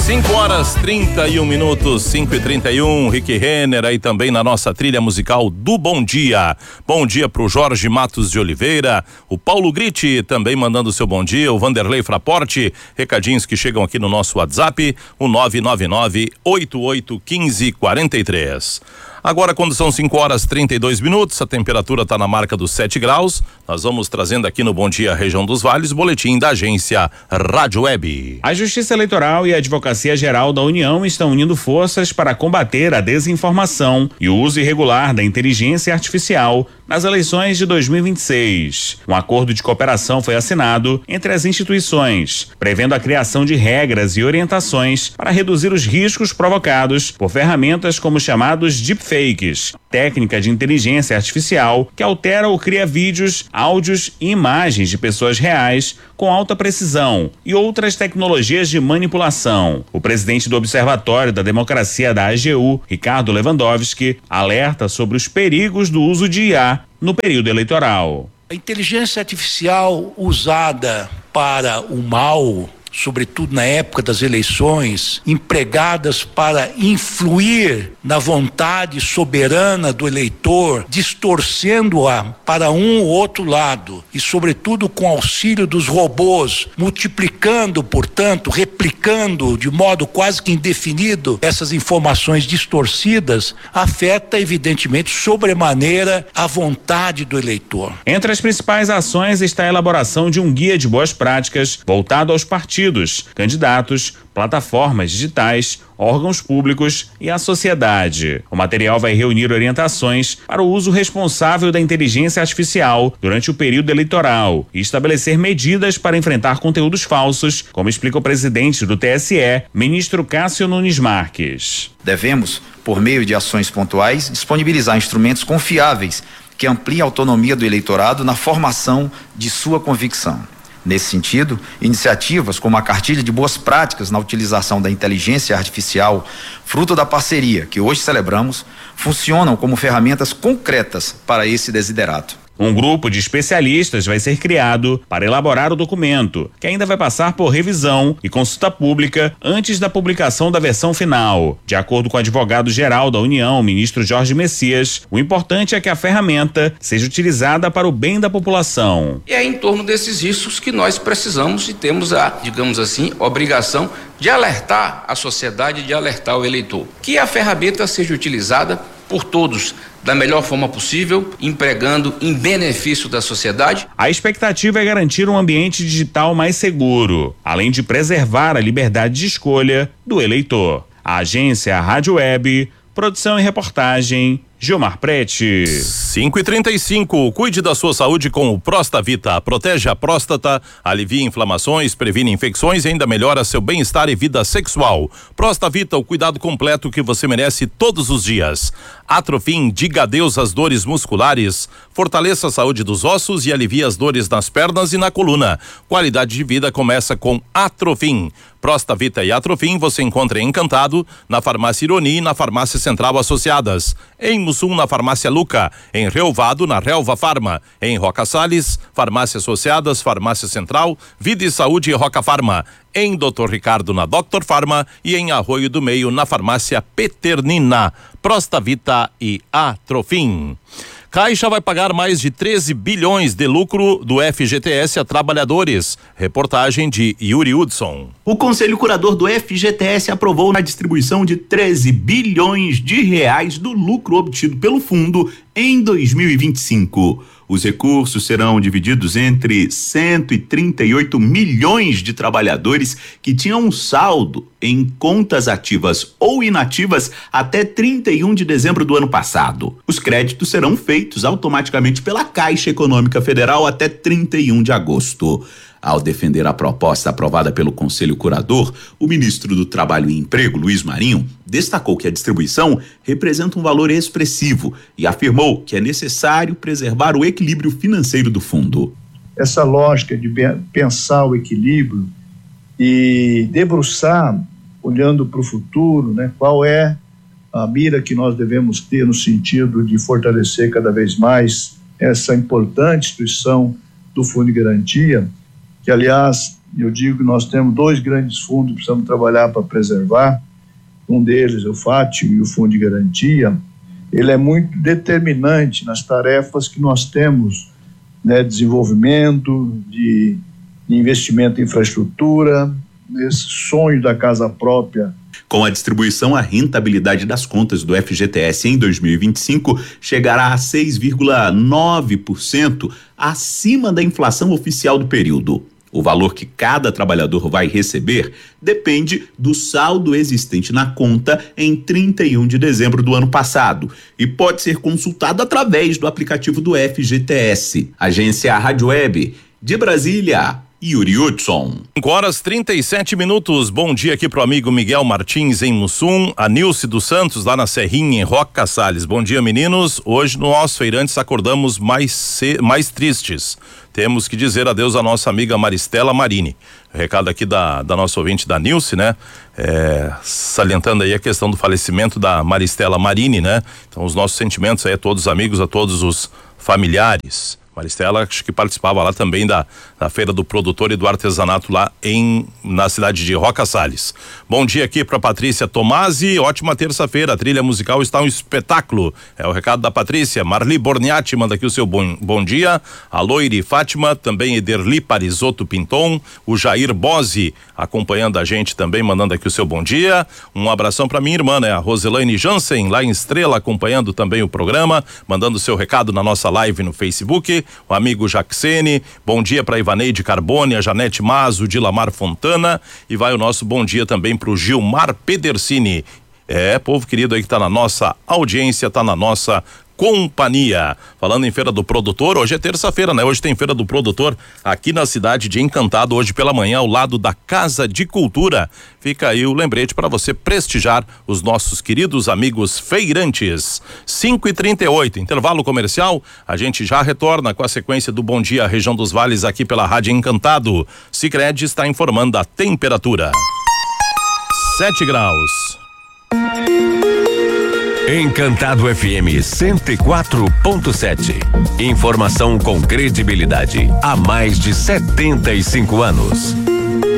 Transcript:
5h31, 5h31, Rick Renner aí também na nossa trilha musical do Bom Dia. Bom dia pro Jorge Matos de Oliveira, o Paulo Gritti também mandando seu bom dia, o Vanderlei Fraporte, recadinhos que chegam aqui no nosso WhatsApp, o 999-8815-43. Agora, quando são 5h32, a temperatura está na marca dos 7 graus. Nós vamos trazendo aqui no Bom Dia Região dos Vales, boletim da agência Rádio Web. A Justiça Eleitoral e a Advocacia Geral da União estão unindo forças para combater a desinformação e o uso irregular da inteligência artificial nas eleições de 2026. Um acordo de cooperação foi assinado entre as instituições, prevendo a criação de regras e orientações para reduzir os riscos provocados por ferramentas como chamados deepfakes, técnica de inteligência artificial que altera ou cria vídeos, áudios e imagens de pessoas reais com alta precisão e outras tecnologias de manipulação. O presidente do Observatório da Democracia da AGU, Ricardo Lewandowski, alerta sobre os perigos do uso de IA no período eleitoral. A inteligência artificial usada para o mal, sobretudo na época das eleições, empregadas para influir na vontade soberana do eleitor, distorcendo-a para um ou outro lado e, sobretudo, com auxílio dos robôs, multiplicando, portanto, replicando de modo quase que indefinido essas informações distorcidas, afeta, evidentemente, sobremaneira a vontade do eleitor. Entre as principais ações está a elaboração de um guia de boas práticas voltado aos partidos, candidatos, plataformas digitais, órgãos públicos e a sociedade. O material vai reunir orientações para o uso responsável da inteligência artificial durante o período eleitoral e estabelecer medidas para enfrentar conteúdos falsos, como explica o presidente do TSE, ministro Cássio Nunes Marques. Devemos, por meio de ações pontuais, disponibilizar instrumentos confiáveis que ampliem a autonomia do eleitorado na formação de sua convicção. Nesse sentido, iniciativas como a cartilha de boas práticas na utilização da inteligência artificial, fruto da parceria que hoje celebramos, funcionam como ferramentas concretas para esse desiderato. Um grupo de especialistas vai ser criado para elaborar o documento, que ainda vai passar por revisão e consulta pública antes da publicação da versão final. De acordo com o advogado-geral da União, ministro Jorge Messias, o importante é que a ferramenta seja utilizada para o bem da população. E é em torno desses riscos que nós precisamos e temos a, digamos assim, obrigação de alertar a sociedade, de alertar o eleitor. Que a ferramenta seja utilizada por todos da melhor forma possível, empregando em benefício da sociedade. A expectativa é garantir um ambiente digital mais seguro, além de preservar a liberdade de escolha do eleitor. A agência Rádio Web, produção e reportagem, Gilmar Prete. 5h35, cuide da sua saúde com o Prostavita. Protege a próstata, alivia inflamações, previne infecções e ainda melhora seu bem-estar e vida sexual. Prostavita, o cuidado completo que você merece todos os dias. Atrofim, diga adeus às dores musculares, fortaleça a saúde dos ossos e alivia as dores nas pernas e na coluna. Qualidade de vida começa com Atrofim. Prostavita e Atrofim você encontra em Encantado, na Farmácia Ironi e na Farmácia Central Associadas. Em Mussum, na Farmácia Luca. Em Relvado, na Relva Farma. Em Roca Salles, Farmácia Associadas, Farmácia Central, Vida e Saúde e Roca Farma. Em Dr. Ricardo, na Dr. Farma e em Arroio do Meio, na Farmácia Peternina. Prostavita e Atrofim. Caixa vai pagar mais de 13 bilhões de lucro do FGTS a trabalhadores. Reportagem de Yuri Hudson. O Conselho Curador do FGTS aprovou a distribuição de 13 bilhões de reais do lucro obtido pelo fundo em 2025. Os recursos serão divididos entre 138 milhões de trabalhadores que tinham um saldo em contas ativas ou inativas até 31 de dezembro do ano passado. Os créditos serão feitos automaticamente pela Caixa Econômica Federal até 31 de agosto. Ao defender a proposta aprovada pelo Conselho Curador, o ministro do Trabalho e Emprego, Luiz Marinho, destacou que a distribuição representa um valor expressivo e afirmou que é necessário preservar o equilíbrio financeiro do fundo. Essa lógica de pensar o equilíbrio e debruçar, olhando para o futuro, né, qual é a mira que nós devemos ter no sentido de fortalecer cada vez mais essa importante instituição do Fundo de Garantia, que, aliás, eu digo que nós temos 2 grandes fundos que precisamos trabalhar para preservar. Um deles é o FATIO e o Fundo de Garantia. Ele é muito determinante nas tarefas que nós temos, né, desenvolvimento, de investimento em infraestrutura, nesse sonho da casa própria. Com a distribuição, a rentabilidade das contas do FGTS em 2025 chegará a 6,9%, acima da inflação oficial do período. O valor que cada trabalhador vai receber depende do saldo existente na conta em 31 de dezembro do ano passado e pode ser consultado através do aplicativo do FGTS. Agência Rádio Web de Brasília, Yuri Hudson. 5h37. Bom dia aqui pro amigo Miguel Martins em Mussum, a Nilce dos Santos lá na Serrinha em Roca Salles. Bom dia, meninos. Hoje nós feirantes acordamos mais tristes. Temos que dizer adeus à nossa amiga Maristela Marini. Recado aqui da nossa ouvinte, da Nilce, né? Salientando aí a questão do falecimento da Maristela Marini, né? Então os nossos sentimentos aí a todos os amigos, a todos os familiares. Maristela, acho que participava lá também da Feira do Produtor e do Artesanato lá na cidade de Roca Salles. Bom dia aqui para Patrícia Tomasi, ótima terça-feira, a trilha musical está um espetáculo. É o recado da Patrícia. Marli Borniati manda aqui o seu bom dia. A Loire Fátima, também Ederli Parisotto Pinton, o Jair Bose acompanhando a gente também, mandando aqui o seu bom dia. Um abração para minha irmã, né? A Roselaine Jansen, lá em Estrela, acompanhando também o programa, mandando o seu recado na nossa live no Facebook. O amigo Jaxene, bom dia para Ivaneide Carbone, a Janete Mazo, Dilamar Fontana, e vai o nosso bom dia também para o Gilmar Pedersini. Povo querido aí que tá na nossa audiência, tá na nossa companhia. Falando em Feira do Produtor, hoje é terça-feira, né? Hoje tem Feira do Produtor aqui na cidade de Encantado, hoje pela manhã, ao lado da Casa de Cultura. Fica aí o lembrete para você prestigiar os nossos queridos amigos feirantes. 5h38, intervalo comercial, a gente já retorna com a sequência do Bom Dia Região dos Vales aqui pela Rádio Encantado. Sicredi está informando a temperatura. 7 graus. Encantado FM 104.7. Informação com credibilidade há mais de 75 anos.